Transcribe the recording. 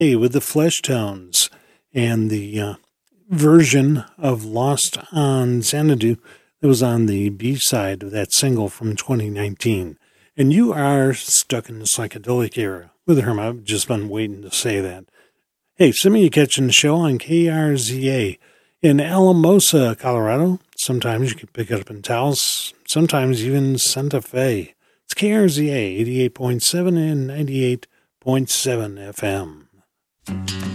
with the Flesh Tones and the version of Lost on Xanadu that was on the B-side of that single from 2019. And you are stuck in the psychedelic era with Herman. I've just been waiting to say that. Hey, send me a catching the show on KRZA in Alamosa, Colorado. Sometimes you can pick it up in Taos, sometimes even Santa Fe. It's KRZA 88.7 and 98.7 FM.